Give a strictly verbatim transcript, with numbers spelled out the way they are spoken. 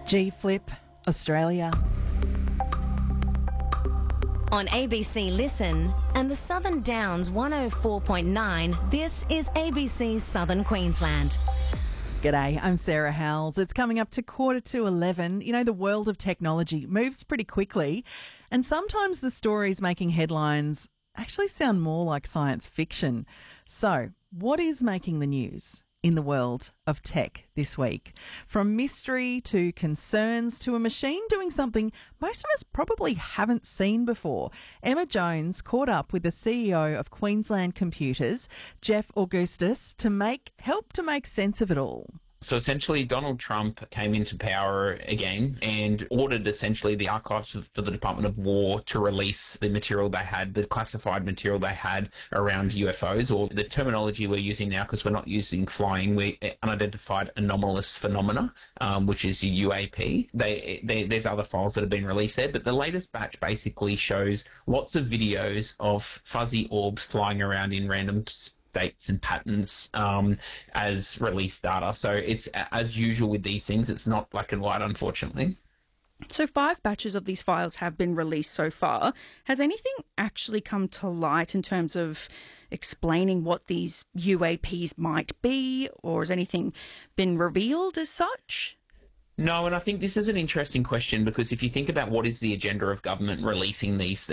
G-Flip, Australia. On A B C Listen and the Southern Downs one oh four point nine, this is A B C's Southern Queensland. G'day, I'm Sarah Howells. It's coming up to quarter to eleven. You know, the world of technology moves pretty quickly, and sometimes the stories making headlines actually sound more like science fiction. So, what is making the news in the world of tech this week? From mystery to concerns to a machine doing something most of us probably haven't seen before. Emma Jones caught up with the C E O of Queensland Computers, Jeff Augustus, to make help to make sense of it all. So essentially, Donald Trump came into power again and ordered essentially the archives for the Department of War to release the material they had, the classified material they had around U F Os, or the terminology we're using now, because we're not using flying, we unidentified anomalous phenomena, um, which is U A P. They, they, there's other files that have been released there, but the latest batch basically shows lots of videos of fuzzy orbs flying around in random states and patterns um, as release data. So it's, as usual with these things, it's not black and white, unfortunately. So five batches of these files have been released so far. Has anything actually come to light in terms of explaining what these U A Ps might be, or has anything been revealed as such? No, and I think this is an interesting question, because if you think about what is the agenda of government releasing these